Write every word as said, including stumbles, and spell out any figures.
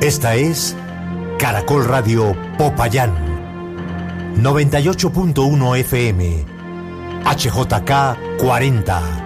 Esta es Caracol Radio Popayán, noventa y ocho punto uno F M, H J K cuarenta.